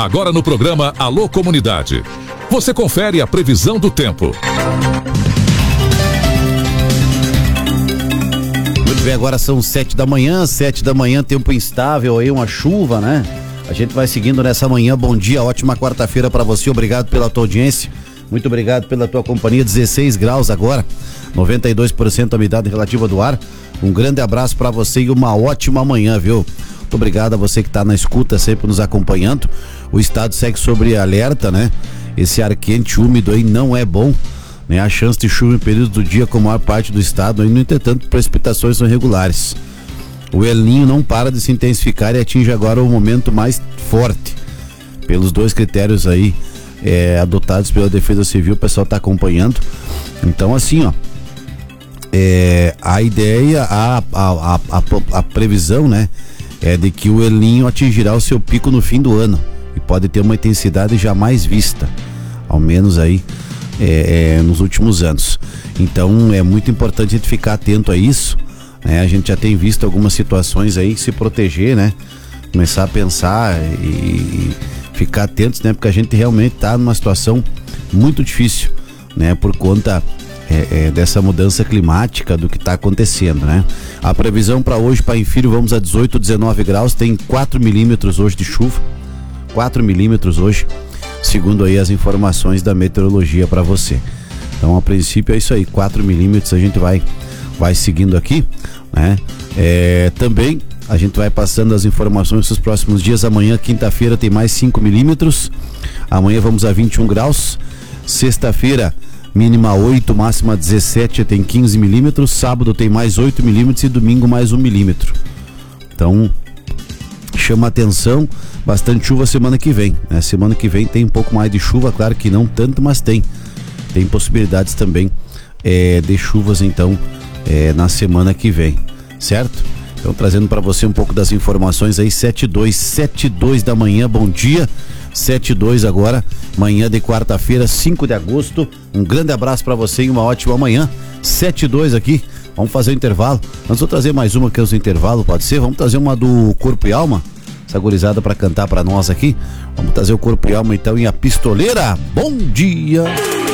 Agora no programa Alô Comunidade. Você confere a previsão do tempo. Muito bem, agora são 7 da manhã, tempo instável aí, uma chuva, né? A gente vai seguindo nessa manhã. Bom dia, ótima quarta-feira pra você. Obrigado pela tua audiência. Muito obrigado pela tua companhia. 16 graus agora, 92% a umidade relativa do ar. Um grande abraço pra você e uma ótima manhã, viu? Muito obrigado a você que tá na escuta, sempre nos acompanhando. O estado segue sobre alerta, né? Esse ar quente, úmido aí não é bom, né? A chance de chuva em períodos do dia com a maior parte do estado, aí, no entretanto, precipitações são regulares. O El Niño não para de se intensificar e atinge agora o momento mais forte. Pelos dois critérios aí adotados pela Defesa Civil, o pessoal tá acompanhando. Então, assim, ó, a ideia, a previsão, né, é de que o El Niño atingirá o seu pico no fim do ano e pode ter uma intensidade jamais vista, ao menos aí nos últimos anos. Então é muito importante a gente ficar atento a isso, né? A gente já tem visto algumas situações aí, se proteger, né? Começar a pensar e ficar atentos, né? Porque a gente realmente está numa situação muito difícil, né? Por conta dessa mudança climática, do que está acontecendo, né? A previsão para hoje, para Filho, vamos a 18, 19 graus, tem 4 milímetros hoje de chuva, 4 milímetros hoje, segundo aí as informações da meteorologia para você. Então, a princípio é isso aí, 4 milímetros, a gente vai seguindo aqui, né? Também a gente vai passando as informações dos próximos dias. Amanhã, quinta-feira, tem mais 5 milímetros, amanhã vamos a 21 graus, sexta-feira mínima 8, máxima 17, tem 15 milímetros, sábado tem mais 8 milímetros e domingo mais 1 milímetro. Então, chama atenção, bastante chuva semana que vem, né? Semana que vem tem um pouco mais de chuva, claro que não tanto, mas tem possibilidades também de chuvas, então, na semana que vem, certo? Então, trazendo para você um pouco das informações aí, 7:02 da manhã, bom dia, 7:02 agora, manhã de quarta-feira, 5 de agosto, um grande abraço para você e uma ótima manhã, 7:02 aqui, vamos fazer o intervalo, antes eu trazer mais uma que é os intervalos, pode ser? Vamos trazer uma do Corpo e Alma, essa gurizada para cantar para nós aqui, vamos trazer o Corpo e Alma então em A Pistoleira, bom dia!